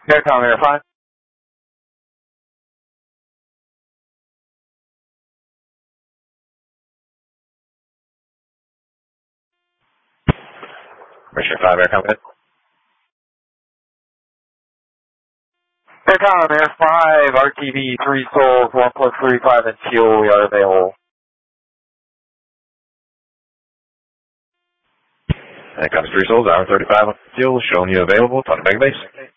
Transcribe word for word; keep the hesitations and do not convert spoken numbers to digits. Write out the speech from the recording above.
Aircom Air five. Richard five, Aircom good. Aircom Air five, R T V, three souls, one plus three five and fuel, we are available. Aircom three souls, hour thirty-five on fuel, showing you available, Thunder Bay Base.